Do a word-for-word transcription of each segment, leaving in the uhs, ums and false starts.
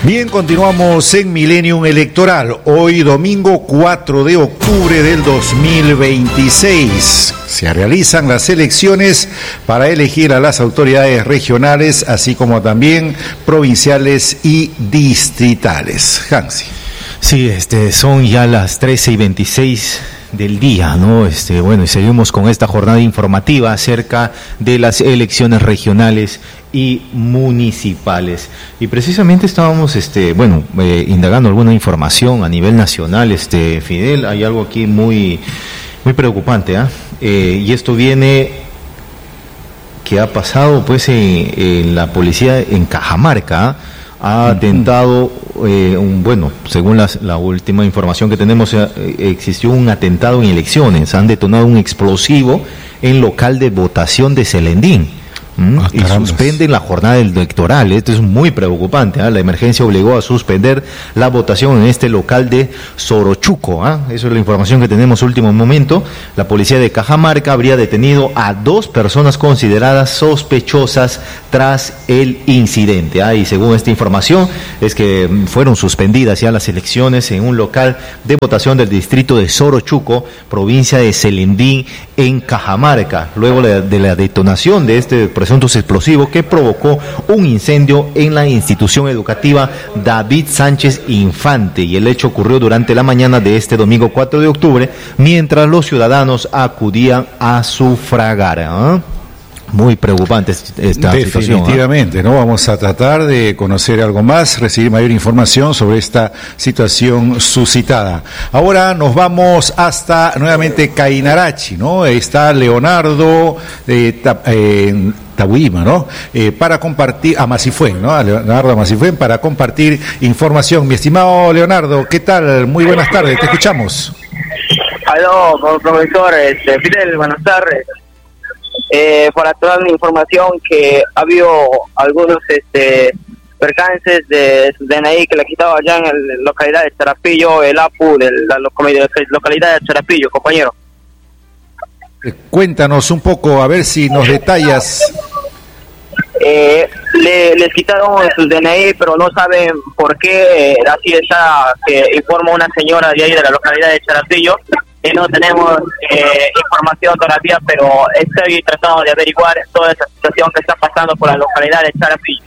Bien, continuamos en Millennium Electoral. Hoy domingo cuatro de octubre del dos mil veintiséis. Se realizan las elecciones para elegir a las autoridades regionales, así como también provinciales y distritales. Hansi. Sí, este, son ya las trece y veintiséis del día, ¿no? Este, bueno, y seguimos con esta jornada informativa acerca de las elecciones regionales y municipales. Y precisamente estábamos, este, bueno, eh, indagando alguna información a nivel nacional. Este, Fidel, hay algo aquí muy, muy preocupante, ¿eh? Eh, y esto viene que ha pasado, pues, en, en la policía en Cajamarca, ¿eh? Ha atentado, eh, un, bueno, según las, la última información que tenemos, eh, existió un atentado en elecciones. Han detonado un explosivo en local de votación de Selendín. ¿Mm? Ah, y suspenden la jornada electoral. Esto es muy preocupante, ¿eh? La emergencia obligó a suspender la votación en este local de Sorochuco, ¿eh? Eso es la información que tenemos último momento. La policía de Cajamarca habría detenido a dos personas consideradas sospechosas tras el incidente, ¿eh? Y según esta información es que fueron suspendidas ya las elecciones en un local de votación del distrito de Sorochuco, provincia de Selendín, en Cajamarca, luego de la detonación de este presuntos explosivos que provocó un incendio en la institución educativa David Sánchez Infante, y el hecho ocurrió durante la mañana de este domingo cuatro de octubre, mientras los ciudadanos acudían a sufragar, ¿eh? Muy preocupante esta situación. Definitivamente, ¿no? Vamos a tratar de conocer algo más, recibir mayor información sobre esta situación suscitada. Ahora nos vamos hasta nuevamente Cainarachi, ¿no? Está Leonardo de eh, Tabuima, ¿no? Eh, para compartir, a Masifuen, ¿no? A Leonardo Masifuen para compartir información. Mi estimado Leonardo, ¿qué tal? Muy buenas tardes, te escuchamos. Aló, profesor, este, Fidel, buenas tardes. Eh, para toda la información que ha habido algunos este percances de su D N I que le ha quitado allá en la localidad de Charapillo, el A P U de la localidad de Charapillo, compañero. Cuéntanos un poco, a ver si nos detallas. Eh, le, les quitaron su D N I, pero no saben por qué. Eh, así está, que informa una señora de ahí de la localidad de Charapillo. Y no tenemos eh, información todavía, pero estoy tratando de averiguar toda esa situación que está pasando por la localidad de Charapillo.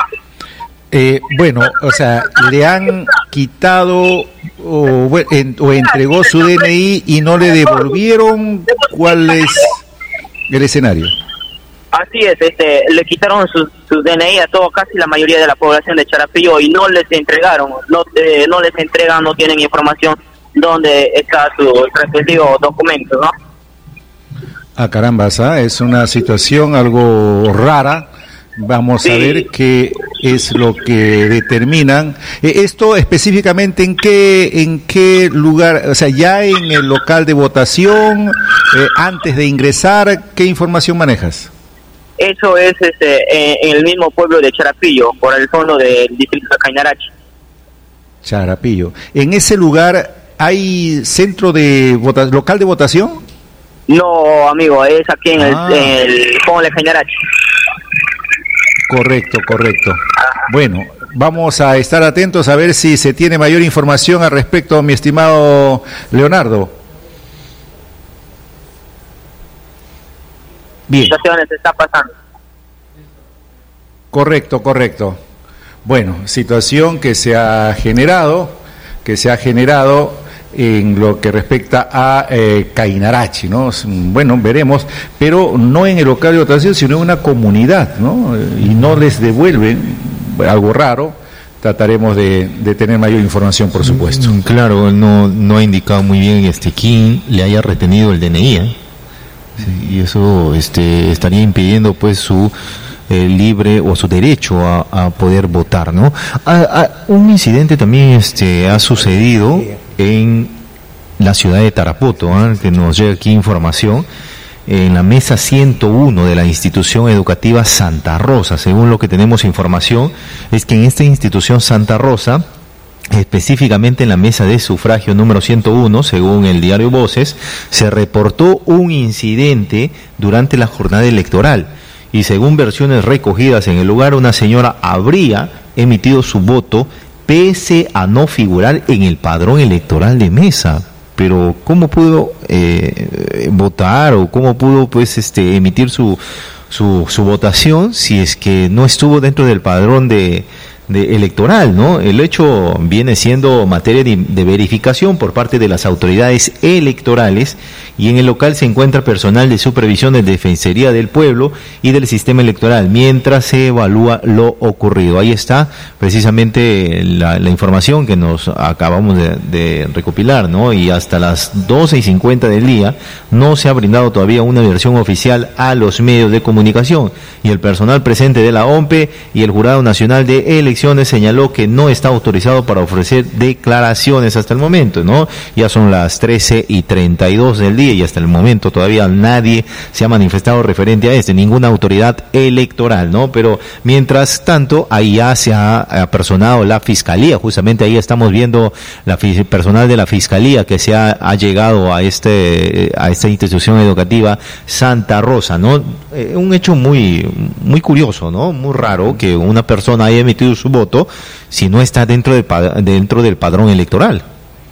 Eh, bueno, o sea, le han quitado o, en, o entregó su D N I y no le devolvieron. ¿Cuál es el escenario? Así es, este, le quitaron su, su D N I a todo, casi la mayoría de la población de Charapillo, y no les entregaron, no, eh, no les entregan, no tienen información dónde está su respectivo documento, ¿no? Ah, carambas, ¿eh? Es una situación algo rara. Vamos sí. a ver qué es lo que determinan. Eh, esto específicamente en qué en qué lugar, o sea, ya en el local de votación, eh, antes de ingresar, ¿qué información manejas? Eso es este, eh, en el mismo pueblo de Charapillo, por el fondo del distrito de Cainarachi. Charapillo. ¿En ese lugar hay centro de vota- local de votación? No, amigo, es aquí en ah. el, en el pueblo de Cainarachi. Correcto, correcto. Bueno, vamos a estar atentos a ver si se tiene mayor información al respecto, mi estimado Leonardo. Bien. ¿Qué situaciones está pasando? Correcto, correcto. Bueno, situación que se ha generado, que se ha generado en lo que respecta a eh, Cainarachi, ¿no? Bueno, veremos, pero no en el local de votación, sino en una comunidad, ¿no? Y no les devuelven, algo raro. Trataremos de, de tener mayor información, por supuesto. Claro, no no ha indicado muy bien este quién le haya retenido el D N I, ¿eh? Sí, y eso este estaría impidiendo pues su eh, libre o su derecho a, a poder votar, ¿no? A, a, un incidente también este ha sucedido en la ciudad de Tarapoto, ¿eh? Que nos llega aquí información, en la mesa ciento uno de la institución educativa Santa Rosa. Según lo que tenemos información, es que en esta institución Santa Rosa, específicamente en la mesa de sufragio número ciento uno, según el diario Voces, se reportó un incidente durante la jornada electoral, y según versiones recogidas en el lugar, una señora habría emitido su voto pese a no figurar en el padrón electoral de Mesa. Pero ¿cómo pudo eh, votar o cómo pudo pues este emitir su, su su votación si es que no estuvo dentro del padrón de De electoral, ¿no? El hecho viene siendo materia de, de verificación por parte de las autoridades electorales, y en el local se encuentra personal de supervisión de Defensoría del Pueblo y del sistema electoral mientras se evalúa lo ocurrido. Ahí está precisamente la, la información que nos acabamos de, de recopilar, ¿no? Y hasta las doce y cincuenta del día no se ha brindado todavía una versión oficial a los medios de comunicación, y el personal presente de la O M P E y el Jurado Nacional de Elecciones señaló que no está autorizado para ofrecer declaraciones hasta el momento, ¿no? Ya son las trece y treinta y dos del día y hasta el momento todavía nadie se ha manifestado referente a este, ninguna autoridad electoral, ¿no? Pero mientras tanto, ahí ya se ha apersonado la Fiscalía, justamente ahí estamos viendo la personal de la Fiscalía que se ha, ha llegado a este a esta institución educativa Santa Rosa, ¿no? Eh, un hecho muy muy curioso, ¿no? Muy raro que una persona haya emitido su voto si no está dentro del dentro del padrón electoral.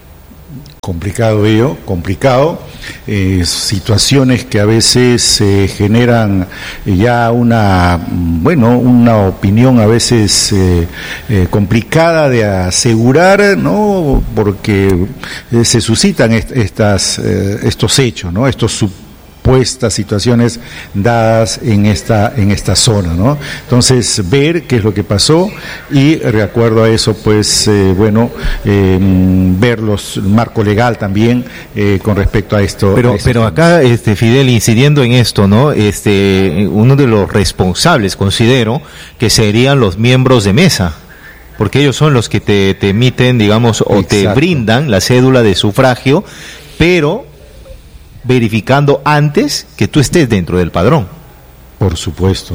Complicado ello, complicado, eh, situaciones que a veces eh, generan ya una, bueno, una opinión a veces eh, eh, complicada de asegurar, ¿no? Porque eh, se suscitan est estas eh, estos hechos, ¿no? Estos sub estas situaciones dadas en esta en esta zona, ¿no? Entonces, ver qué es lo que pasó y de acuerdo a eso, pues, eh, bueno, eh, ver los marco legal también eh, con respecto a esto. Pero a esto. pero acá, este Fidel, incidiendo en esto, ¿no? Este, uno de los responsables, considero, que serían los miembros de Mesa, porque ellos son los que te, te emiten, digamos, o Exacto. te brindan la cédula de sufragio, pero verificando antes que tú estés dentro del padrón. Por supuesto.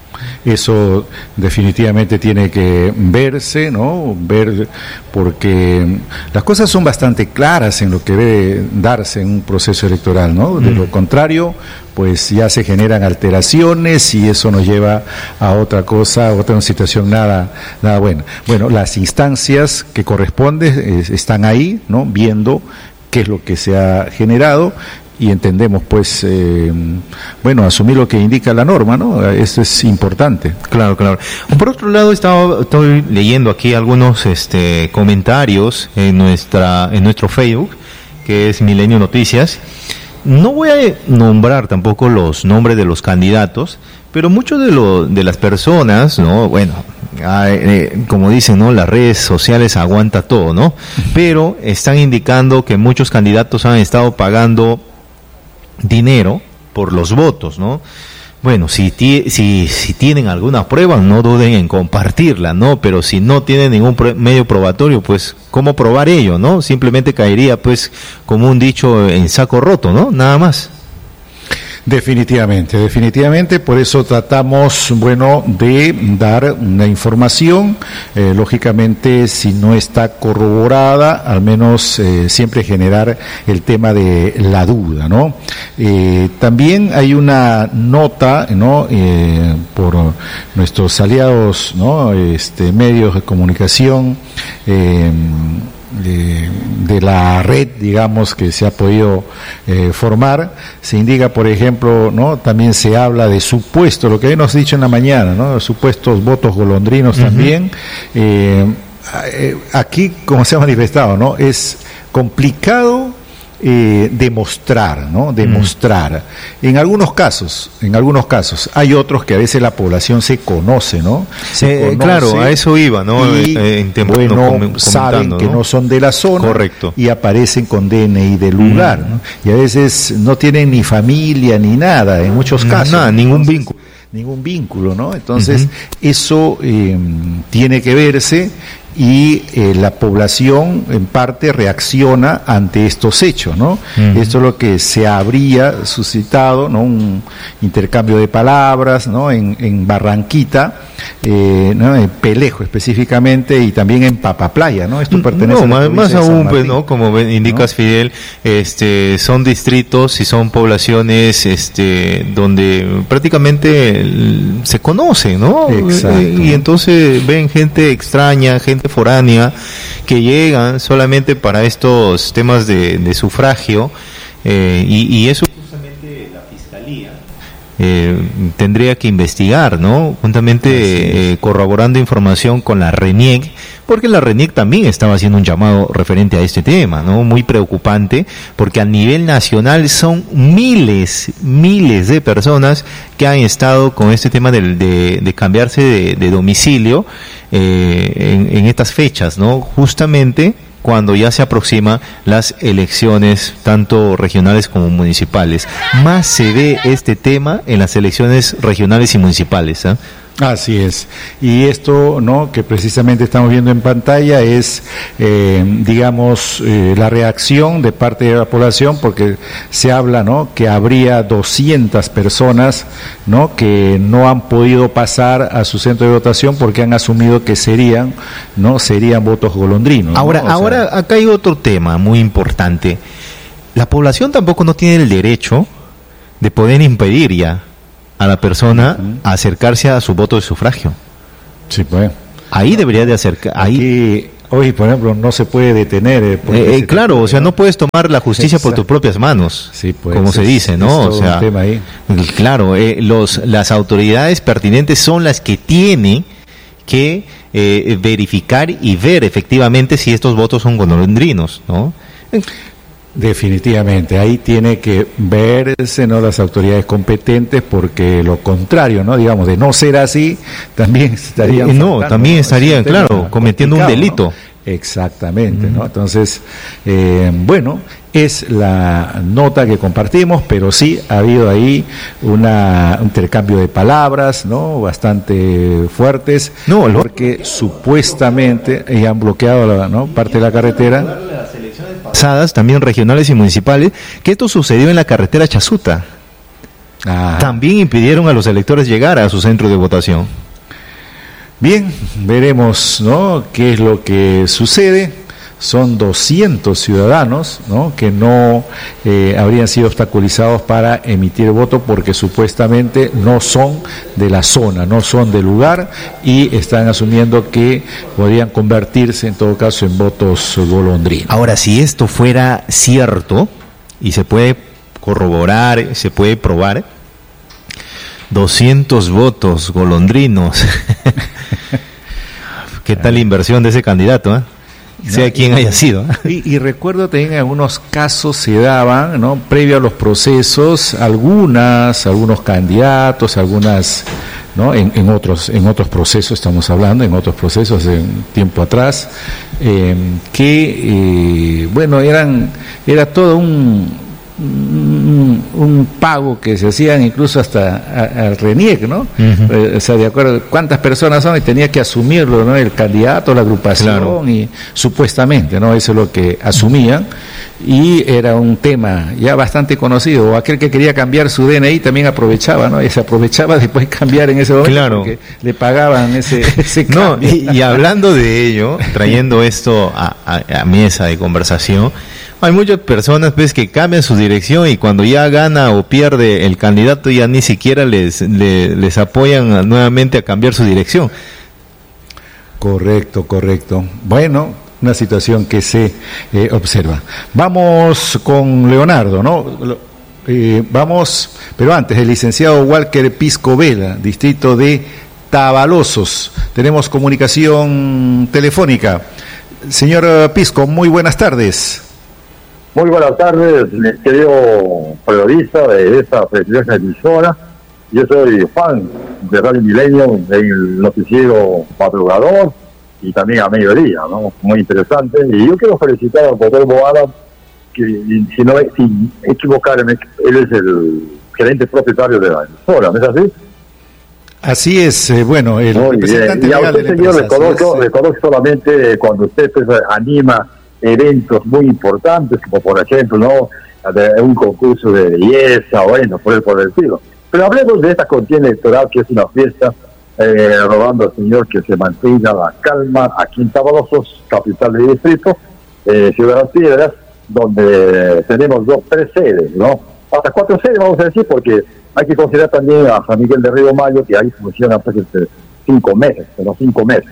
Eso definitivamente tiene que verse, ¿no? Ver, porque las cosas son bastante claras en lo que debe darse en un proceso electoral, ¿no? De mm. lo contrario, pues ya se generan alteraciones y eso nos lleva a otra cosa, a otra situación nada, nada buena. Bueno, las instancias que corresponden eh, están ahí, ¿no? Viendo qué es lo que se ha generado. Y entendemos, pues, eh, bueno, asumir lo que indica la norma, ¿no? Eso es importante. Claro, claro. Por otro lado, estaba, estoy leyendo aquí algunos este, comentarios en nuestra en nuestro Facebook, que es Milenio Noticias. No voy a nombrar tampoco los nombres de los candidatos, pero muchos de, lo, de las personas, ¿no? Bueno, eh, como dicen, ¿no? Las redes sociales aguanta todo, ¿no? Pero están indicando que muchos candidatos han estado pagando dinero por los votos, ¿no? Bueno, si, si, si tienen alguna prueba, no duden en compartirla, ¿no? Pero si no tienen ningún pro medio probatorio, pues, ¿cómo probar ello, no? Simplemente caería, pues, como un dicho en saco roto, ¿no? Nada más. Definitivamente, definitivamente, por eso tratamos, bueno, de dar una información, eh, lógicamente si no está corroborada, al menos eh, siempre generar el tema de la duda, ¿no? Eh, también hay una nota, ¿no? Eh, por nuestros aliados, ¿no? Este, medios de comunicación, eh, De, de la red, digamos, que se ha podido eh, formar, se indica, por ejemplo, ¿no? También se habla de supuestos, lo que hemos dicho en la mañana, ¿no? Supuestos votos golondrinos. Uh-huh. También. Eh, aquí, como se ha manifestado, ¿no? Es complicado Eh, demostrar, ¿no? Demostrar. Mm. En algunos casos, en algunos casos, hay otros que a veces la población se conoce, ¿no? Se eh, conoce, claro, a eso iba, ¿no? Y, eh, en tiempo, bueno, no, saben ¿no? que no son de la zona. Correcto. Y aparecen con D N I del lugar, mm. ¿no? Y a veces no tienen ni familia ni nada, en muchos casos. Nada, ningún vínculo. Ningún vínculo, ¿no? Entonces, uh-huh. eso eh, tiene que verse. Y eh, la población en parte reacciona ante estos hechos, ¿no? Uh-huh. Esto es lo que se habría suscitado, ¿no? Un intercambio de palabras, ¿no? En, en Barranquita, eh, ¿no? En Pelejo específicamente, y también en Papaplaya, ¿no? Esto pertenece no, a la más, más aún, pues, ¿no? Como indicas, ¿no? Fidel, este, son distritos y son poblaciones, este, donde prácticamente se conocen, ¿no? Exacto. Y entonces ven gente extraña, gente foránea que llegan solamente para estos temas de, de sufragio, eh, y, y eso justamente la Fiscalía eh, tendría que investigar, ¿no? Juntamente eh, corroborando información con la RENIEC, porque la RENIEC también estaba haciendo un llamado referente a este tema, ¿no? Muy preocupante, porque a nivel nacional son miles, miles de personas que han estado con este tema de, de, de cambiarse de, de domicilio eh, en, en estas fechas, ¿no? Justamente cuando ya se aproximan las elecciones tanto regionales como municipales. Más se ve este tema en las elecciones regionales y municipales, ¿eh? Así es. Y esto, ¿no?, que precisamente estamos viendo en pantalla es, eh, digamos, eh, la reacción de parte de la población, porque se habla, ¿no?, que habría doscientas personas, ¿no?, que no han podido pasar a su centro de votación porque han asumido que serían, ¿no?, serían votos golondrinos, ¿no? Ahora, O ahora sea, acá hay otro tema muy importante. La población tampoco no tiene el derecho de poder impedir ya a la persona uh-huh. acercarse a su voto de sufragio. Sí, pues. Ahí debería de acercar. Ahí, Aquí, hoy, por ejemplo, no se puede detener. Eh, eh, eh, claro, o sea, no puedes tomar la justicia Exacto. por tus propias manos, sí, pues, como se es, dice, ¿no? Es o sea, un tema ahí. Claro, eh, los, las autoridades pertinentes son las que tienen que eh, verificar y ver efectivamente si estos votos son golondrinos, ¿no? Definitivamente, ahí tiene que verse, ¿no?, las autoridades competentes, porque lo contrario, ¿no?, digamos, de no ser así, también estarían... Eh, no, también estarían, claro, cometiendo un delito. ¿No? Exactamente, ¿no? Entonces, eh, bueno, es la nota que compartimos, pero sí ha habido ahí una, un intercambio de palabras, ¿no?, bastante fuertes, no, porque lo... supuestamente y han bloqueado la, ¿no?, parte de la carretera. Pasadas, también regionales y municipales, que esto sucedió en la carretera Chasuta. Ah. También impidieron a los electores llegar a su centro de votación. Bien, veremos, ¿no?, qué es lo que sucede. Son doscientos ciudadanos, ¿no?, que no eh, habrían sido obstaculizados para emitir voto porque supuestamente no son de la zona, no son del lugar, y están asumiendo que podrían convertirse en todo caso en votos golondrinos. Ahora, si esto fuera cierto y se puede corroborar, se puede probar, doscientos votos golondrinos. ¿Qué tal la inversión de ese candidato, eh? sea quien haya sido. Y, y recuerdo también en algunos casos se daban, ¿no?, previo a los procesos, algunas, algunos candidatos, algunas, ¿no?, en, en otros, en otros procesos estamos hablando, en otros procesos de un tiempo atrás, eh, que, eh, bueno, eran, era todo un Un, un pago que se hacían incluso hasta al RENIEC, ¿no? Uh-huh. Eh, o sea, de acuerdo cuántas personas son, y tenía que asumirlo, ¿no?, el candidato, la agrupación, claro. Y supuestamente, ¿no?, eso es lo que asumían, y era un tema ya bastante conocido. O aquel que quería cambiar su D N I también aprovechaba, ¿no?, y se aprovechaba después cambiar en ese momento, claro, porque le pagaban ese, ese no, y, y hablando de ello, trayendo esto a, a, a mesa de conversación, hay muchas personas, pues, que cambian su dirección y cuando ya gana o pierde el candidato ya ni siquiera les, les, les apoyan nuevamente a cambiar su dirección. Correcto, correcto. Bueno, una situación que se eh, observa. Vamos con Leonardo, ¿no? Eh, vamos, pero antes, el licenciado Walker Pisco Vela, distrito de Tabalosos. Tenemos comunicación telefónica. Señor Pisco, muy buenas tardes. Muy buenas tardes, querido periodista de esta prestigiosa emisora. Yo soy fan de Radio Milenio, del noticiero madrugador y también a mediodía, ¿no? Muy interesante. Y yo quiero felicitar al doctor Boada, que si no sin equivocarme, él es el gerente propietario de la emisora, ¿no es así? Así es, eh, bueno, el Muy representante bien. Y a legal usted, de la señor, empresa, le conozco, es, le conozco solamente cuando usted pues, anima eventos muy importantes, como por ejemplo, ¿no?, de un concurso de belleza, o bueno, por el, por el estilo. Pero hablemos de esta contienda electoral, que es una fiesta, eh, rogando al señor que se mantenga la calma aquí en Tabalosos, capital del distrito, eh, Ciudad de las Piedras, donde tenemos dos, tres sedes, ¿no? Hasta cuatro sedes, vamos a decir, porque hay que considerar también a San Miguel de Río Mayo, que ahí funciona pues, este, cinco meses, pero cinco meses.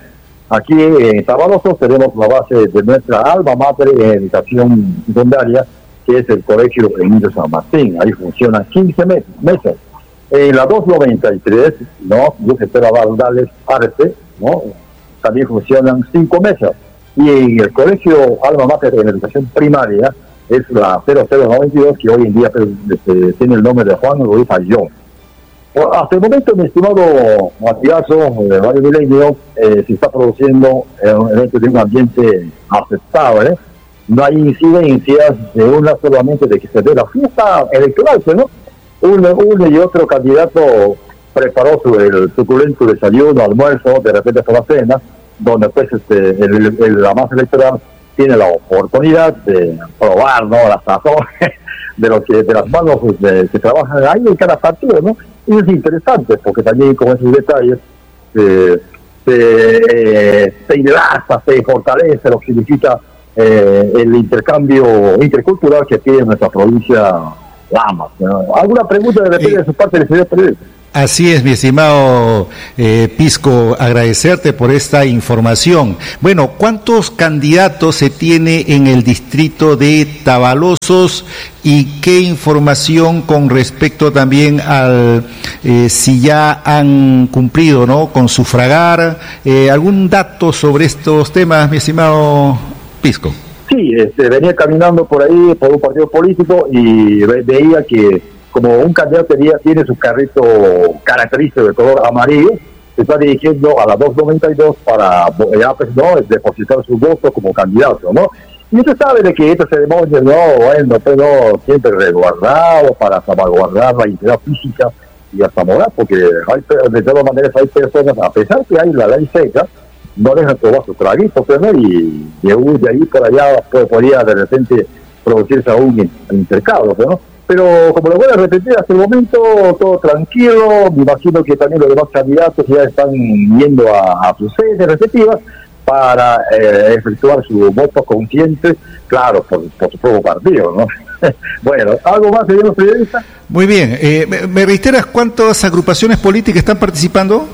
Aquí en Tabalosos tenemos la base de nuestra alma mater en educación secundaria, que es el Colegio Emilio San Martín. Ahí funcionan quince meses. En la doscientos noventa y tres, ¿no? Yo que espero darles arte, ¿no? También funcionan cinco mesas. Y en el Colegio Alma Mater en educación primaria es la cero cero noventa y dos, que hoy en día pues, este, tiene el nombre de Juan Luis Ayllón. Hasta el momento, mi estimado Matiazo, de Radio Milenio, eh, se está produciendo dentro de un ambiente aceptable. No hay incidencias de una solamente de que se dé la fiesta electoral, ¿no? Uno, uno y otro candidato preparó su, el suculento desayuno, almuerzo, de repente por la cena, donde pues este, el, el, la masa electoral tiene la oportunidad de probar, ¿no?, la sazón de lo que de las manos de, que trabajan ahí en cada partido, ¿no? Y es interesante porque también con esos detalles eh, se, eh, se enlaza, se fortalece lo que significa eh, el intercambio intercultural que tiene nuestra provincia Lamas, ¿no? ¿Alguna pregunta de repente de su parte del señor presidente? Así es, mi estimado eh, Pisco, agradecerte por esta información. Bueno, ¿cuántos candidatos se tiene en el distrito de Tabalosos y qué información con respecto también al eh, si ya han cumplido, ¿no?, con sufragar? Eh, ¿Algún dato sobre estos temas, mi estimado Pisco? Sí, este, venía caminando por ahí, por un partido político, y ve, veía que como un candidato tenía, tiene su carrito característico de color amarillo, se está dirigiendo a la doscientos noventa y dos para ya, pues, ¿no?, depositar su voto como candidato, ¿no? Y usted sabe de que esta ceremonia, no, bueno, pero siempre resguardado para salvaguardar la integridad física y hasta moral, porque hay, de todas maneras hay personas, a pesar que hay la ley seca, no dejan tomar su traguito, pues, ¿no? Y de, de ahí por allá pues, podría de repente producirse aún intercambio, ¿no? Pero como lo voy a repetir, hasta el momento todo tranquilo. Me imagino que también los demás candidatos ya están yendo a, a sus sedes respectivas para eh, efectuar su voto consciente, claro, por, por su propio partido, ¿no? Bueno, ¿algo más, señor periodista? Muy bien. Eh, ¿me, ¿Me reiteras cuántas agrupaciones políticas están participando?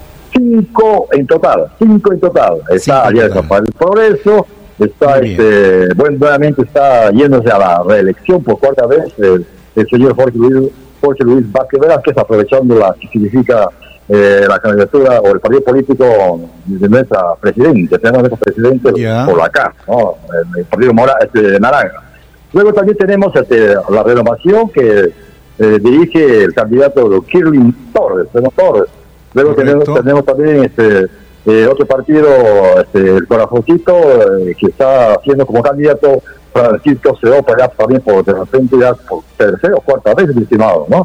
Cinco en total, cinco en total. Está Alianza para el Progreso, está este, bueno, nuevamente está yéndose a la reelección por cuarta vez el, el señor Jorge Luis, Jorge Luis Vázquez Velázquez, aprovechando la que significa eh, la candidatura o el partido político de nuestra presidente, tenemos nuestro presidente yeah. por acá, ¿no? El, el partido mora, este, naranja. Luego también tenemos este, la renovación que eh, dirige el candidato Kirlin Torres, ¿no? Torres. Luego tenemos, tenemos también este eh, otro partido, este, el Corazoncito, eh, que está haciendo como candidato Francisco Cedó para allá también por de repente ya por tercera o cuarta vez, mi estimado, ¿no?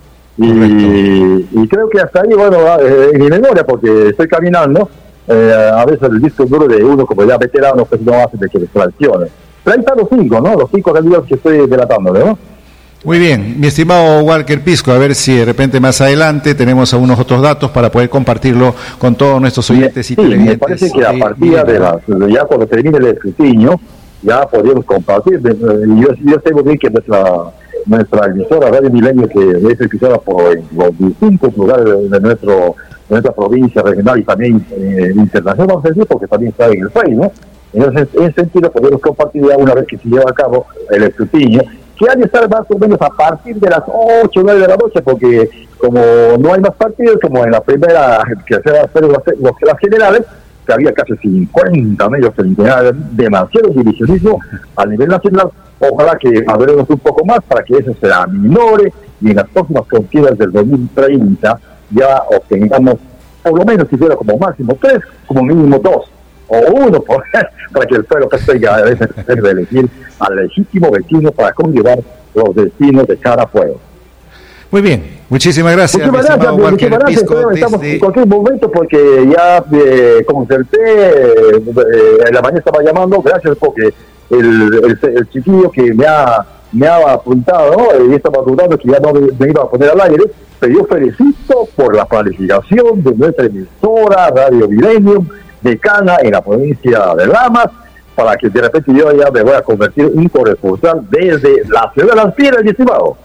Y, y creo que hasta ahí, bueno, eh, en mi memoria, porque estoy caminando, eh, a veces el disco duro de uno como ya veterano, pues no hace de que les traicione. Pero ahí están los cinco, ¿no? Los cinco candidatos que estoy delatando, ¿no? Muy bien, mi estimado Walker Pisco, a ver si de repente más adelante tenemos algunos otros datos para poder compartirlo con todos nuestros oyentes sí, y televidentes. Me parece que a partir de, de la, ya cuando termine el escrutinio, ya podríamos compartir. Yo, yo sé muy bien que nuestra, nuestra emisora Radio Milenio, que es escuchada por los distintos lugares de, de, nuestro, de nuestra provincia regional y también eh, internacional, vamos a decir, porque también está en el país, ¿no? Entonces, en ese sentido, podemos compartir ya una vez que se lleva a cabo el escrutinio, que ha de estar más o menos a partir de las ocho o nueve de la noche, porque como no hay más partidos, como en la primera que se va a hacer los, los, las generales, que había casi cincuenta medios centenarios, demasiado divisionismo a nivel nacional. Ojalá que hablemos un poco más para que eso se aminore y en las próximas contiendas del dos mil treinta ya obtengamos por lo menos, si fuera como máximo tres, como mínimo dos o uno, por, para que el pueblo pues tenga a veces de elegir al legítimo vecino para conllevar los destinos de cada pueblo. Muy bien, muchísimas gracias. Muchísimas gracias, muchísimas gracias. Pisco, estamos desde... en cualquier momento porque ya eh, concerté, eh, en la mañana estaba llamando, gracias porque el, el, el chiquillo que me ha, me ha apuntado, ¿no? Y estaba dudando que ya no me, me iba a poner al aire, pero yo felicito por la planificación de nuestra emisora Radio Milenio de Cana en la provincia de Lamas, para que de repente yo ya me voy a convertir en un corresponsal desde la ciudad de Las Piedras, mi estimado.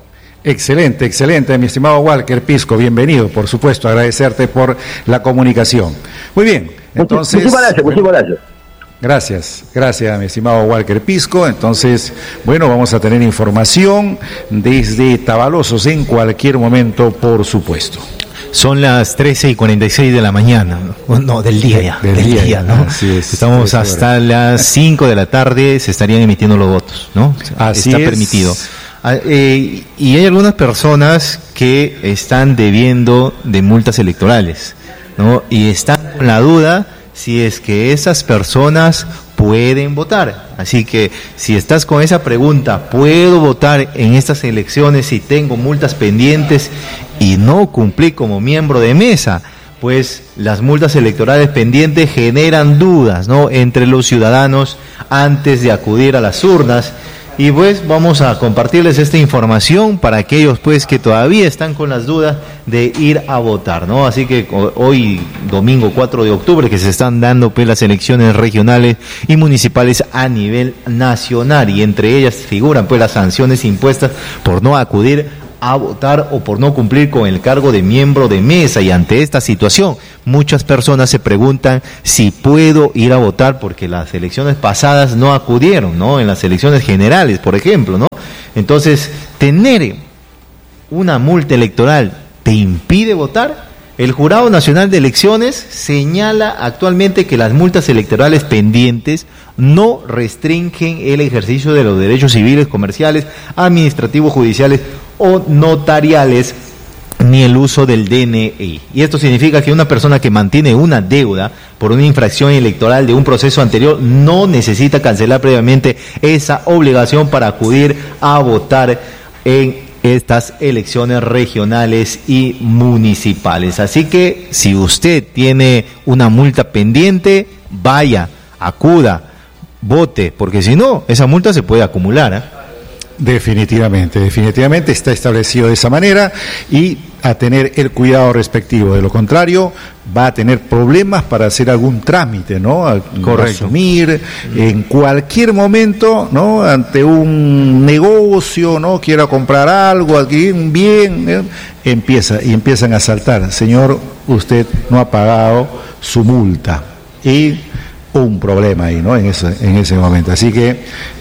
Excelente, excelente, mi estimado Walker Pisco, bienvenido, por supuesto, agradecerte por la comunicación. Muy bien, entonces... Muchísimas gracias, muchísimas gracias. Gracias, gracias, mi estimado Walker Pisco. Entonces, bueno, vamos a tener información desde Tabalosos en cualquier momento, por supuesto. Son las trece y cuarenta y seis de la mañana, no, no del día ya, del, del día, día, ¿no? Así es, Estamos es hasta verdad. las cinco de la tarde, se estarían emitiendo los votos, ¿no? Así Está es. permitido. Ah, eh, y hay algunas personas que están debiendo de multas electorales, ¿no? Y están con la duda si es que esas personas pueden votar. Así que si estás con esa pregunta, ¿puedo votar en estas elecciones si tengo multas pendientes y no cumplí como miembro de mesa? Pues las multas electorales pendientes generan dudas, ¿no?, entre los ciudadanos antes de acudir a las urnas. Y pues vamos a compartirles esta información para aquellos pues que todavía están con las dudas de ir a votar, ¿no? Así que hoy, domingo cuatro de octubre, que se están dando pues las elecciones regionales y municipales a nivel nacional, y entre ellas figuran pues las sanciones impuestas por no acudir a votar o por no cumplir con el cargo de miembro de mesa. Y ante esta situación, muchas personas se preguntan si puedo ir a votar, porque las elecciones pasadas no acudieron, ¿no? En las elecciones generales, por ejemplo, ¿no? Entonces, tener una multa electoral te impide votar. El Jurado Nacional de Elecciones señala actualmente que las multas electorales pendientes no restringen el ejercicio de los derechos civiles, comerciales, administrativos, judiciales o notariales, ni el uso del D N I. Y esto significa que una persona que mantiene una deuda por una infracción electoral de un proceso anterior no necesita cancelar previamente esa obligación para acudir a votar en estas elecciones regionales y municipales. Así que si usted tiene una multa pendiente, vaya, acuda, vote, porque si no, esa multa se puede acumular, ¿eh? Definitivamente, definitivamente está establecido de esa manera, y a tener el cuidado respectivo. De lo contrario, va a tener problemas para hacer algún trámite, ¿no? A, Correcto. Asumir en cualquier momento, ¿no? Ante un negocio, ¿no? Quiera comprar algo, adquirir un bien, ¿eh? empieza y empiezan a saltar. Señor, usted no ha pagado su multa, y un problema ahí, ¿no? En ese, en ese momento. Así que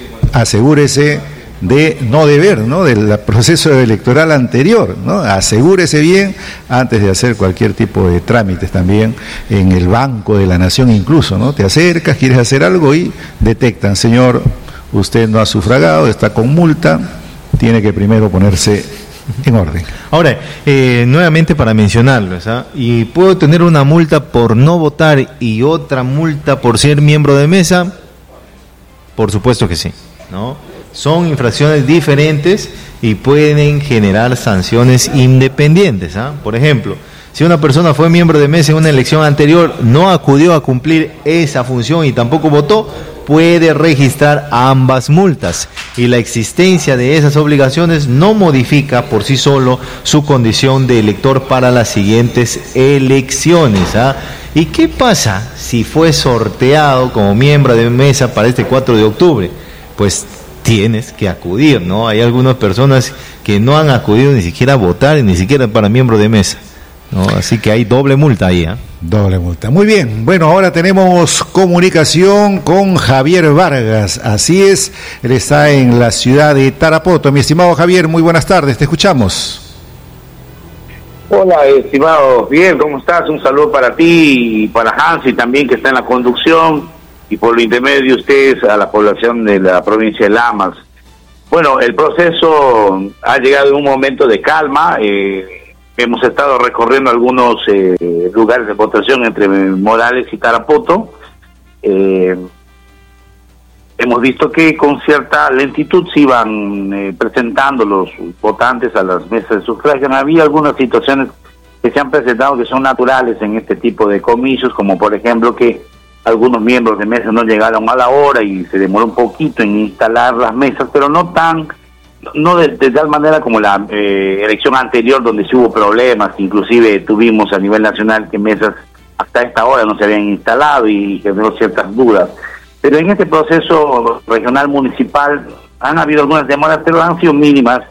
asegúrese de no deber, ¿no?, del proceso electoral anterior, ¿no? Asegúrese bien antes de hacer cualquier tipo de trámites, también en el Banco de la Nación incluso, ¿no? Te acercas, quieres hacer algo y detectan, señor, usted no ha sufragado, está con multa, tiene que primero ponerse en orden. Ahora, eh, nuevamente para mencionarlo, ¿ah? ¿Y puedo tener una multa por no votar y otra multa por ser miembro de mesa? Por supuesto que sí, ¿no? Son infracciones diferentes y pueden generar sanciones independientes, ¿ah? Por ejemplo, si una persona fue miembro de mesa en una elección anterior, no acudió a cumplir esa función y tampoco votó, puede registrar ambas multas, y la existencia de esas obligaciones no modifica por sí solo su condición de elector para las siguientes elecciones, ¿ah? ¿Y qué pasa si fue sorteado como miembro de mesa para este cuatro de octubre? Pues tienes que acudir, ¿no? Hay algunas personas que no han acudido ni siquiera a votar, ni siquiera para miembro de mesa, ¿no? Así que hay doble multa ahí, ¿eh? Doble multa. Muy bien. Bueno, ahora tenemos comunicación con Javier Vargas. Así es, él está en la ciudad de Tarapoto. Mi estimado Javier, muy buenas tardes, te escuchamos. Hola, estimado. Bien, ¿cómo estás? Un saludo para ti y para Hansi también, que está en la conducción, y por lo intermedio de ustedes a la población de la provincia de Lamas. Bueno, el proceso ha llegado en un momento de calma. Eh, hemos estado recorriendo algunos eh, lugares de votación entre Morales y Tarapoto. Eh, hemos visto que con cierta lentitud se iban eh, presentando los votantes a las mesas de sufragio. Había algunas situaciones que se han presentado que son naturales en este tipo de comicios, como por ejemplo que algunos miembros de mesa no llegaron a la hora y se demoró un poquito en instalar las mesas, pero no tan, no de, de tal manera como la eh, elección anterior, donde sí hubo problemas, inclusive tuvimos a nivel nacional que mesas hasta esta hora no se habían instalado y generó ciertas dudas. Pero en este proceso regional municipal han habido algunas demoras, pero han sido mínimas,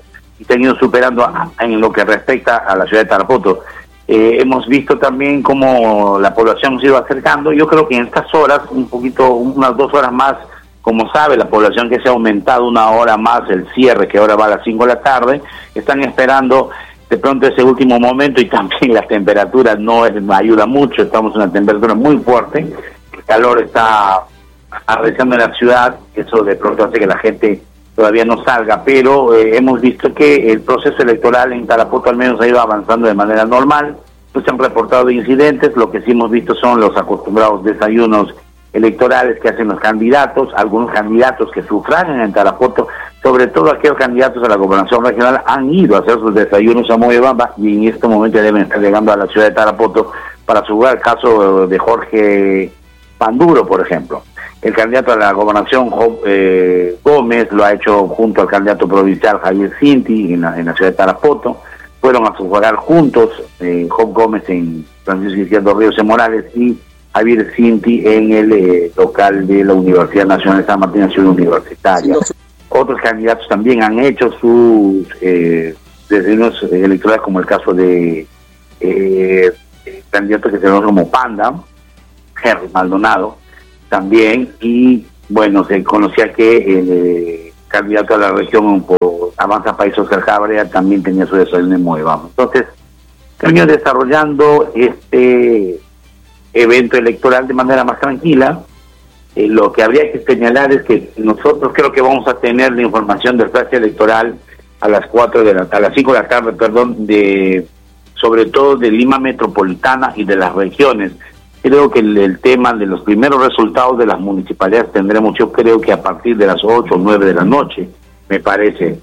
y se han ido superando a, en lo que respecta a la ciudad de Tarapoto. Eh, hemos visto también cómo la población se iba acercando. Yo creo que en estas horas, un poquito, unas dos horas más, como sabe la población que se ha aumentado una hora más el cierre, que ahora va a las cinco de la tarde, están esperando de pronto ese último momento, y también las temperaturas no es, ayuda mucho, estamos en una temperatura muy fuerte, el calor está arreciando en la ciudad, eso de pronto hace que la gente todavía no salga, pero eh, hemos visto que el proceso electoral en Tarapoto al menos ha ido avanzando de manera normal. No se han reportado incidentes, lo que sí hemos visto son los acostumbrados desayunos electorales que hacen los candidatos, algunos candidatos que sufragan en Tarapoto, sobre todo aquellos candidatos a la gobernación regional, han ido a hacer sus desayunos a Moyobamba y en este momento deben estar llegando a la ciudad de Tarapoto para asegurar el caso de Jorge Panduro, por ejemplo. El candidato a la gobernación, Job eh, Gómez, lo ha hecho junto al candidato provincial Javier Cinti en la, en la ciudad de Tarapoto. Fueron a sufragar juntos, eh, Job Gómez en Francisco Izquierdo Ríos y Morales y Javier Cinti en el eh, local de la Universidad Nacional de San Martín, Ciudad Universitaria. Otros candidatos también han hecho sus eh, desayunos electorales, como el caso de eh, candidatos que se llaman como Panda, Henry Maldonado, también, y bueno, se conocía que el eh, candidato a la región por Avanza País, Oscar Cabrera, también tenía su desayuno en Moyobamba. Entonces, se han ido desarrollando este evento electoral de manera más tranquila. Eh, lo que habría que señalar es que nosotros creo que vamos a tener la información del flash electoral a las cuatro de la a las cinco de la tarde, perdón, de sobre todo de Lima Metropolitana y de las regiones. Creo que el, el tema de los primeros resultados de las municipalidades tendremos, yo creo que a partir de las ocho o nueve de la noche, me parece.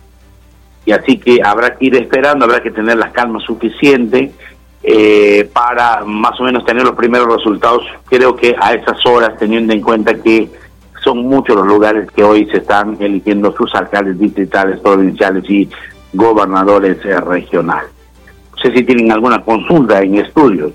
Y así que habrá que ir esperando, habrá que tener la calma suficiente eh, para más o menos tener los primeros resultados. Creo que a esas horas, teniendo en cuenta que son muchos los lugares que hoy se están eligiendo sus alcaldes distritales, provinciales y gobernadores eh, regionales. No sé si tienen alguna consulta en estudios.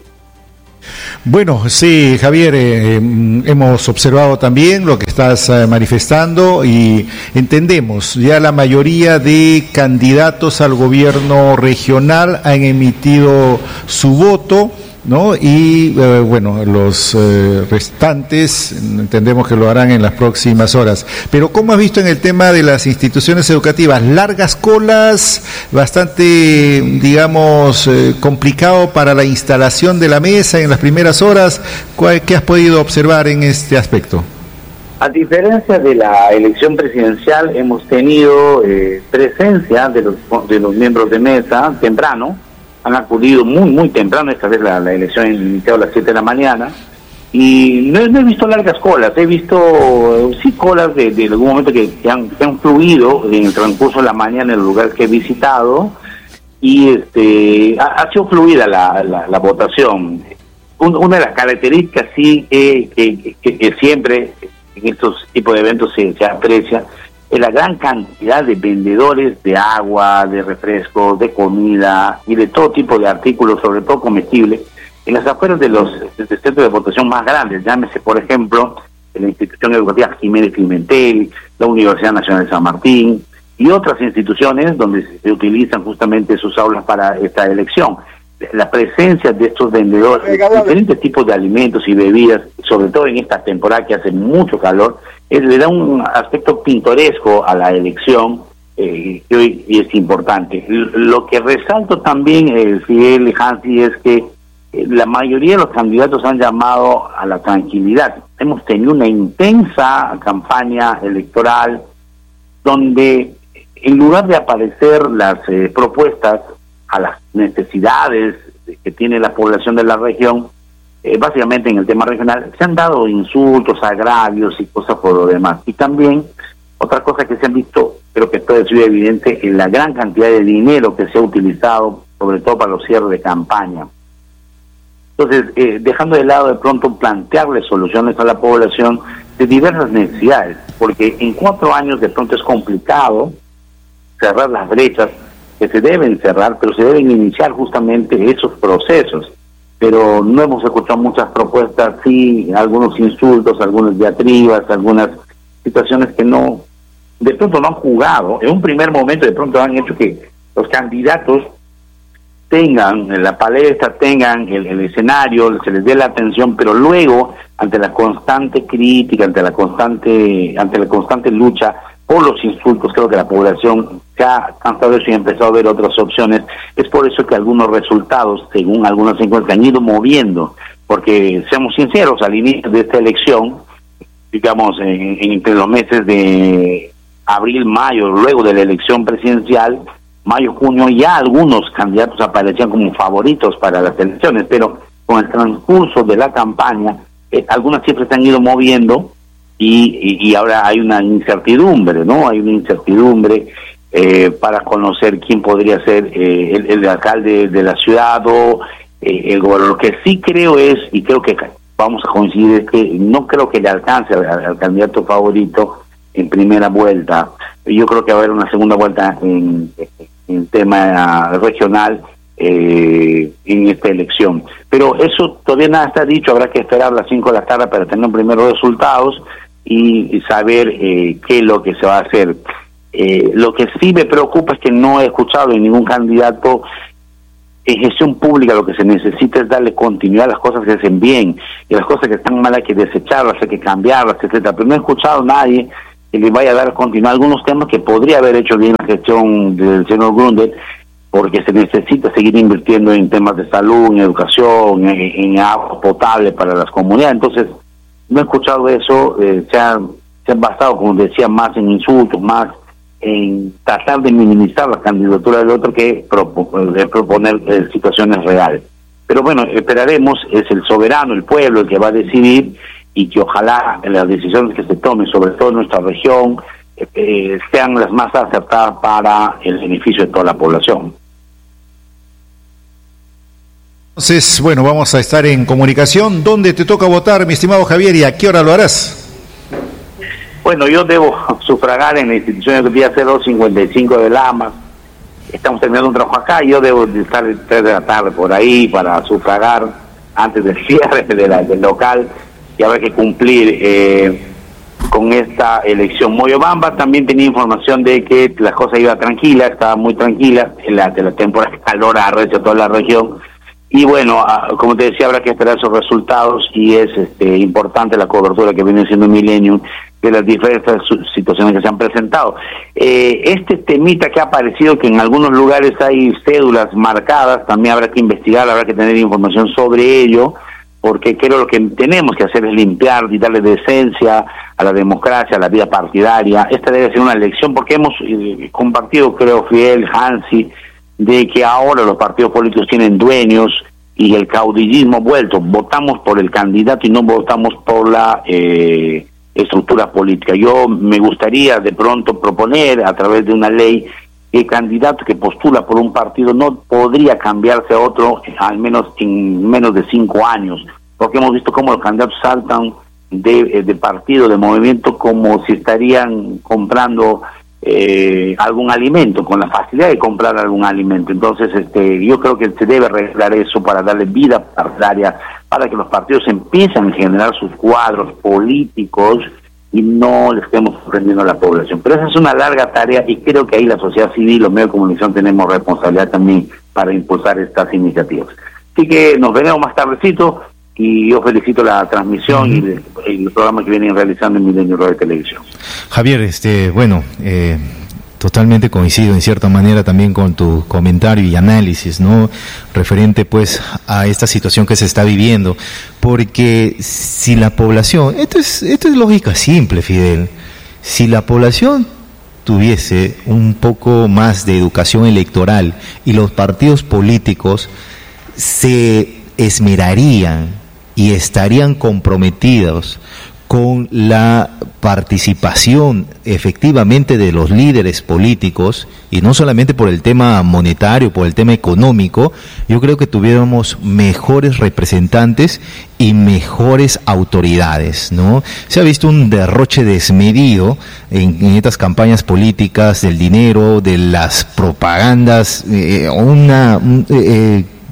Bueno, sí, Javier, eh, hemos observado también lo que estás eh, manifestando y entendemos, ya la mayoría de candidatos al gobierno regional han emitido su voto, ¿no? Y eh, bueno, los eh, restantes entendemos que lo harán en las próximas horas. Pero ¿cómo has visto en el tema de las instituciones educativas? Largas colas, bastante, digamos, eh, complicado para la instalación de la mesa en las primeras horas. ¿Qué has podido observar en este aspecto? A diferencia de la elección presidencial, hemos tenido eh, presencia de los, de los miembros de mesa temprano. Han acudido muy, muy temprano. Esta vez la, la elección inició a las siete de la mañana, y no, no he visto largas colas, he visto sí colas de, de algún momento que, que, han, que han fluido en el transcurso de la mañana en los lugares que he visitado, y este ha, ha sido fluida la, la, la votación. Un, una de las características sí que, que, que, que siempre en estos tipos de eventos se, se aprecia es la gran cantidad de vendedores de agua, de refrescos, de comida y de todo tipo de artículos, sobre todo comestibles, en las afueras de los de centros de votación más grandes. Llámese, por ejemplo, la institución educativa Jiménez Pimentel, la Universidad Nacional de San Martín y otras instituciones donde se utilizan justamente sus aulas para esta elección. La presencia de estos vendedores, diferentes tipos de alimentos y bebidas, sobre todo en esta temporada que hace mucho calor, es, le da un aspecto pintoresco a la elección eh, que hoy es importante. Lo que resalto también, eh, Fidel y Hansi, es que eh, la mayoría de los candidatos han llamado a la tranquilidad. Hemos tenido una intensa campaña electoral donde, en lugar de aparecer las eh, propuestas a las necesidades que tiene la población de la región, eh, básicamente en el tema regional, se han dado insultos, agravios y cosas por lo demás. Y también, otra cosa que se han visto, creo que esto es muy evidente, en la gran cantidad de dinero que se ha utilizado, sobre todo para los cierres de campaña. Entonces, eh, dejando de lado de pronto plantearle soluciones a la población de diversas necesidades, porque en cuatro años de pronto es complicado cerrar las brechas que se deben cerrar, pero se deben iniciar justamente esos procesos. Pero no hemos escuchado muchas propuestas, sí, algunos insultos, algunas diatribas, algunas situaciones que no de pronto no han jugado, en un primer momento de pronto han hecho que los candidatos tengan la palestra, tengan el, el escenario, se les dé la atención, pero luego, ante la constante crítica, ante la constante, ante la constante lucha por los insultos, creo que la población se ha cansado de eso y ha empezado a ver otras opciones. Es por eso que algunos resultados, según algunas encuestas, han ido moviendo, porque seamos sinceros, al inicio de esta elección, digamos, en, en, entre los meses de abril, mayo, luego de la elección presidencial, mayo, junio, ya algunos candidatos aparecían como favoritos para las elecciones, pero con el transcurso de la campaña, eh, algunas cifras se han ido moviendo y, y, y ahora hay una incertidumbre, ¿no? Hay una incertidumbre eh, para conocer quién podría ser eh, el, el alcalde de la ciudad o eh, el gobernador. Lo que sí creo es, y creo que vamos a coincidir, es que no creo que le alcance al, al candidato favorito en primera vuelta. Yo creo que va a haber una segunda vuelta en en tema regional eh, en esta elección. Pero eso todavía nada está dicho, habrá que esperar las cinco de la tarde para tener primeros resultados y, y saber eh, qué es lo que se va a hacer. Eh, lo que sí me preocupa es que no he escuchado en ningún candidato en gestión pública. Lo que se necesita es darle continuidad a las cosas que se hacen bien, y las cosas que están mal hay que desecharlas, hay que cambiarlas, etcétera. Pero no he escuchado a nadie que le vaya a dar continuidad a algunos temas que podría haber hecho bien la gestión del señor Grundel, porque se necesita seguir invirtiendo en temas de salud, en educación, en, en agua potable para las comunidades. Entonces, no he escuchado eso, eh, se, han, se han basado, como decía, más en insultos, más en tratar de minimizar la candidatura del otro que propo, de proponer eh, situaciones reales. Pero bueno, esperaremos, es el soberano, el pueblo, el que va a decidir, y que ojalá las decisiones que se tomen, sobre todo en nuestra región, eh, sean las más acertadas para el beneficio de toda la población. Entonces, bueno, vamos a estar en comunicación. ¿Dónde te toca votar, mi estimado Javier, y a qué hora lo harás? Bueno, yo debo sufragar en la institución del día cero cincuenta y cinco de Lamas. Estamos terminando un trabajo acá, y yo debo de estar a tres de la tarde por ahí para sufragar antes del cierre de la, del local, y habrá que cumplir eh, con esta elección. Moyobamba también tenía información de que las cosas iban tranquilas, estaba muy tranquila, en la, de la temporada de calor arrecia toda la región, y bueno, a, como te decía, habrá que esperar esos resultados, y es este, importante la cobertura que viene siendo Millennium de las diferentes situaciones que se han presentado. Eh, este temita que ha aparecido, que en algunos lugares hay cédulas marcadas, también habrá que investigar, habrá que tener información sobre ello, porque creo lo que tenemos que hacer es limpiar y darle decencia a la democracia, a la vida partidaria. Esta debe ser una elección, porque hemos eh, compartido, creo, Fidel, Hansi, de que ahora los partidos políticos tienen dueños y el caudillismo vuelto. Votamos por el candidato y no votamos por la eh, estructura política. Yo me gustaría de pronto proponer a través de una ley que el candidato que postula por un partido no podría cambiarse a otro, al menos en menos de cinco años, porque hemos visto cómo los candidatos saltan de, de partido, de movimiento, como si estarían comprando eh, algún alimento, con la facilidad de comprar algún alimento. Entonces, este, yo creo que se debe arreglar eso para darle vida partidaria, para que los partidos empiecen a generar sus cuadros políticos y no le estemos sorprendiendo a la población. Pero esa es una larga tarea, y creo que ahí la sociedad civil, los medios de comunicación, tenemos responsabilidad también para impulsar estas iniciativas. Así que nos veremos más tardecito, y yo felicito la transmisión uh-huh. y el, el programa que vienen realizando en Milenio Radio Televisión. Javier, este, bueno, eh, totalmente coincido en cierta manera también con tu comentario y análisis, ¿no? Referente pues a esta situación que se está viviendo, porque si la población, esto es, esto es lógica simple, Fidel, si la población tuviese un poco más de educación electoral y los partidos políticos se esmerarían y estarían comprometidos con la participación efectivamente de los líderes políticos, y no solamente por el tema monetario, por el tema económico, yo creo que tuviéramos mejores representantes y mejores autoridades, ¿no? Se ha visto un derroche desmedido en, en estas campañas políticas del dinero, de las propagandas, eh, una... Eh,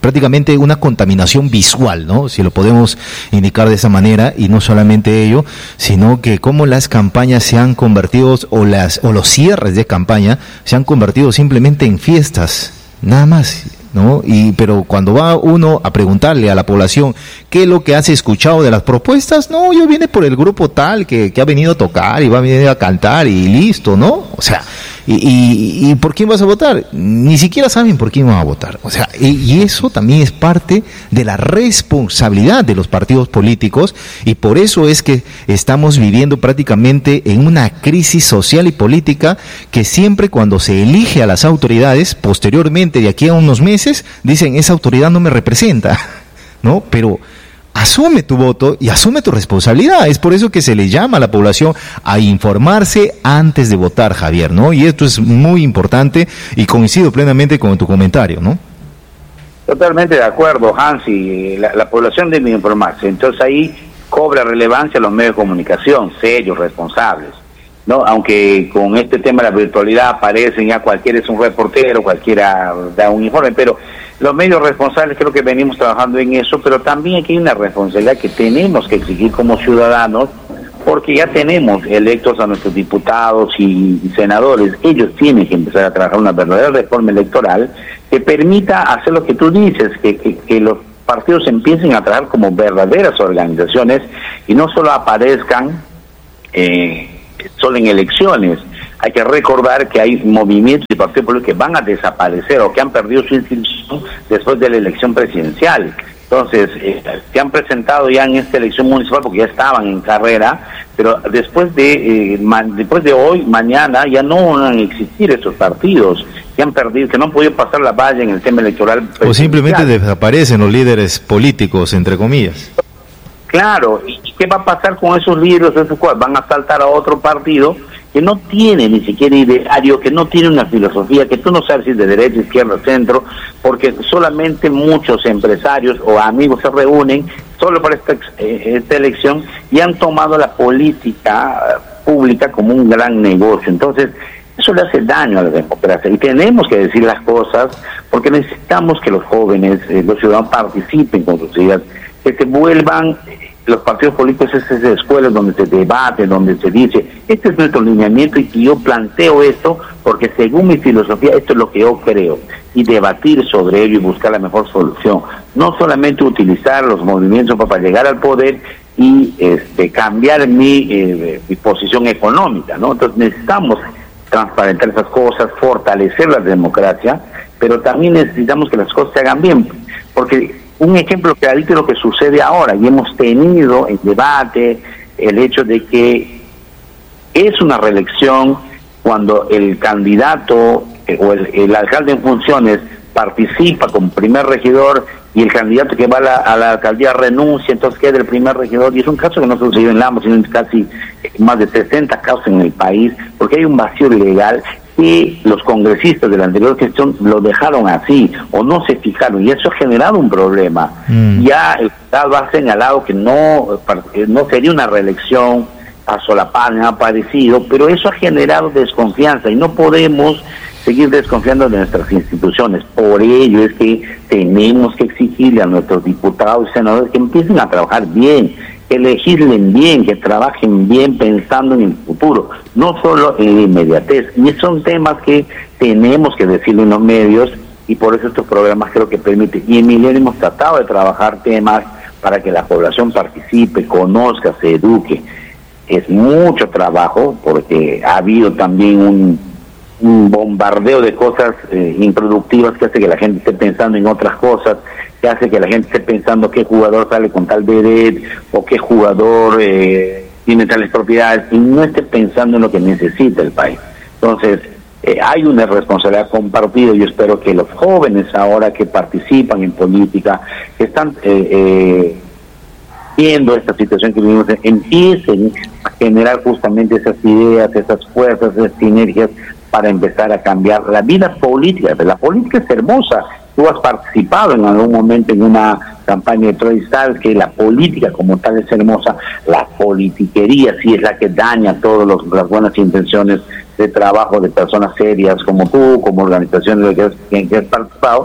prácticamente una contaminación visual, ¿no? Si lo podemos indicar de esa manera, y no solamente ello, sino que cómo las campañas se han convertido, o las o los cierres de campaña se han convertido simplemente en fiestas, nada más, ¿no? Y pero cuando va uno a preguntarle a la población qué es lo que has escuchado de las propuestas, no, yo vine por el grupo tal que, que ha venido a tocar y va a venir a cantar y listo, ¿no? O sea, y, y, y ¿por quién vas a votar? Ni siquiera saben por quién van a votar. O sea, y, y eso también es parte de la responsabilidad de los partidos políticos, y por eso es que estamos viviendo prácticamente en una crisis social y política que siempre cuando se elige a las autoridades, posteriormente de aquí a unos meses, dicen esa autoridad no me representa, ¿no? Pero asume tu voto y asume tu responsabilidad. Es por eso que se le llama a la población a informarse antes de votar, Javier, ¿no? Y esto es muy importante y coincido plenamente con tu comentario, ¿no? Totalmente de acuerdo, Hansi. La, la población debe informarse. Entonces ahí cobra relevancia los medios de comunicación, serios, responsables, ¿no? Aunque con este tema de la virtualidad aparecen ya cualquiera es un reportero, cualquiera da un informe, pero los medios responsables creo que venimos trabajando en eso, pero también aquí hay una responsabilidad que tenemos que exigir como ciudadanos, porque ya tenemos electos a nuestros diputados y senadores. Ellos tienen que empezar a trabajar una verdadera reforma electoral que permita hacer lo que tú dices, que, que, que los partidos empiecen a trabajar como verdaderas organizaciones y no solo aparezcan eh, solo en elecciones. Hay que recordar que hay movimientos y partidos políticos que van a desaparecer o que han perdido su institución después de la elección presidencial. Entonces, eh, se han presentado ya en esta elección municipal porque ya estaban en carrera, pero después de eh, man, después de hoy, mañana, ya no van a existir estos partidos que han perdido, que no han podido pasar la valla en el tema electoral. O simplemente desaparecen los líderes políticos, entre comillas. Claro, ¿y qué va a pasar con esos líderes? Esos cuales van a saltar a otro partido que no tiene ni siquiera ideario, que no tiene una filosofía, que tú no sabes si es de derecha, izquierda, centro, porque solamente muchos empresarios o amigos se reúnen solo para esta, esta elección y han tomado la política pública como un gran negocio. Entonces, eso le hace daño a la democracia y tenemos que decir las cosas porque necesitamos que los jóvenes, eh, los ciudadanos participen con sus ideas, que se vuelvan los partidos políticos, esas escuelas donde se debate, donde se dice, este es nuestro lineamiento y yo planteo esto porque según mi filosofía esto es lo que yo creo, y debatir sobre ello y buscar la mejor solución, no solamente utilizar los movimientos para llegar al poder y este cambiar mi, eh, mi posición económica, ¿no? Entonces necesitamos transparentar esas cosas, fortalecer la democracia, pero también necesitamos que las cosas se hagan bien, porque un ejemplo clarito de lo que sucede ahora, y hemos tenido en debate el hecho de que es una reelección cuando el candidato eh, o el, el alcalde en funciones participa como primer regidor y el candidato que va a la, a la alcaldía renuncia, entonces queda el primer regidor, y es un caso que no sucedió en Lamas, sino en casi más de sesenta casos en el país, porque hay un vacío legal que los congresistas de la anterior gestión lo dejaron así o no se fijaron, y eso ha generado un problema. Mm. Ya el Estado ha señalado que no, no sería una reelección a solapada, no ha aparecido, pero eso ha generado desconfianza y no podemos seguir desconfiando de nuestras instituciones. Por ello es que tenemos que exigirle a nuestros diputados y senadores que empiecen a trabajar bien, que legislen bien, que trabajen bien pensando en el futuro, no solo en la inmediatez. Y son temas que tenemos que decirle en los medios, y por eso estos programas creo que permiten. Y en Milenio hemos tratado de trabajar temas para que la población participe, conozca, se eduque. Es mucho trabajo porque ha habido también un, un bombardeo de cosas eh, improductivas que hace que la gente esté pensando en otras cosas, que hace que la gente esté pensando qué jugador sale con tal vedette o qué jugador eh, tiene tales propiedades y no esté pensando en lo que necesita el país. Entonces, eh, hay una responsabilidad compartida. Yo espero que los jóvenes ahora que participan en política, que están eh, eh, viendo esta situación que vivimos, empiecen a generar justamente esas ideas, esas fuerzas, esas sinergias para empezar a cambiar la vida política. La política es hermosa. Tú has participado en algún momento en una campaña electoral, que la política como tal es hermosa, la politiquería sí es la que daña todas las buenas intenciones de trabajo de personas serias como tú, como organizaciones en que has participado,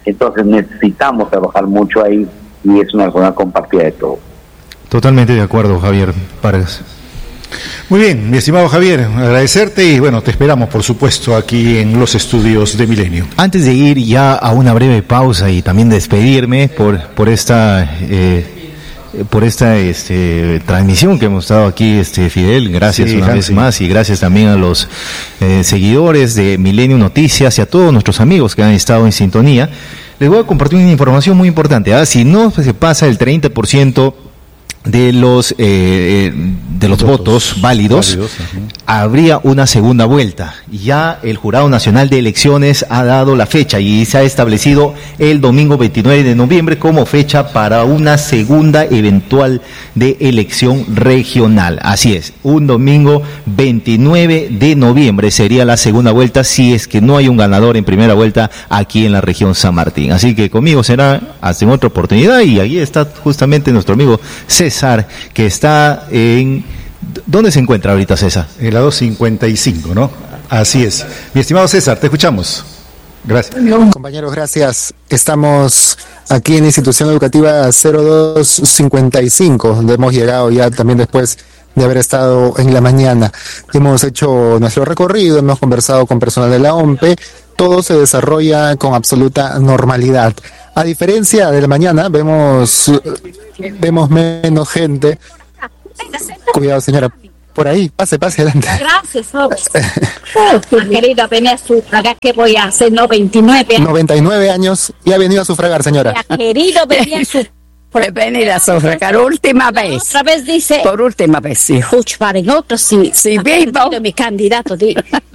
Entonces necesitamos trabajar mucho ahí y es una zona compartida de todos. Totalmente de acuerdo, Javier Vargas. Muy bien, mi estimado Javier, agradecerte y bueno, te esperamos por supuesto aquí en los estudios de Milenio. Antes de ir ya a una breve pausa y también despedirme por, por esta... Eh, por esta este, transmisión que hemos estado aquí, este Fidel, gracias sí, una Hansi. vez más y gracias también a los eh, seguidores de Milenio Noticias y a todos nuestros amigos que han estado en sintonía. Les voy a compartir una información muy importante. ¿eh? Si no se pasa el treinta por ciento de los eh, de los votos, votos válidos, válidos habría una segunda vuelta. Ya el Jurado Nacional de Elecciones ha dado la fecha y se ha establecido el domingo veintinueve de noviembre como fecha para una segunda eventual de elección regional. Así es, un domingo veintinueve de noviembre sería la segunda vuelta si es que no hay un ganador en primera vuelta aquí en la región San Martín. Así que conmigo será hasta en otra oportunidad y ahí está justamente nuestro amigo César, que está en... ¿Dónde se encuentra ahorita César? En la dos cincuenta y cinco, ¿no? Así es. Mi estimado César, te escuchamos. Gracias. Compañeros, gracias. Estamos aquí en la institución educativa cero dos cincuenta y cinco, donde hemos llegado ya también después de haber estado en la mañana. Hemos hecho nuestro recorrido, hemos conversado con personal de la O M P E, todo se desarrolla con absoluta normalidad. A diferencia de la mañana, vemos vemos menos gente. Cuidado, señora. Por ahí, pase, pase adelante. Gracias, joven. Oh, querida, venía a sufragar. ¿Qué voy a hacer? No, veintinueve años. noventa y nueve años y ha venido a sufragar, señora. Ya, querido, venía a sufragar. Por venir a sufragar última vez. Otra vez dice. Por última vez, sí. Escucha, en otro sí. Sí, vivo. Mi candidato.